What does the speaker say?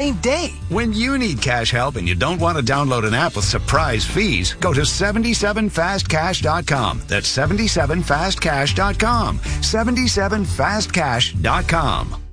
same day. When you need cash help and you don't want to download an app with surprise fees, go to 77fastcash.com. That's 77fastcash.com. 77fastcash.com.